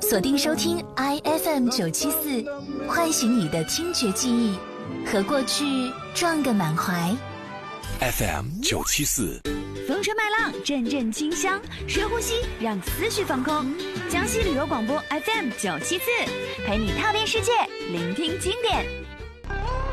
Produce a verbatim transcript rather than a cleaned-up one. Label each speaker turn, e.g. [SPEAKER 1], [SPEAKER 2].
[SPEAKER 1] 锁定收听 I F M 九七四，唤醒你的听觉记忆，和过去撞个满怀。
[SPEAKER 2] F M 九七四，
[SPEAKER 3] 风吹麦浪，阵阵清香，深呼吸，让思绪放空。江西旅游广播 F M 九七四，陪你踏遍世界，聆听经典。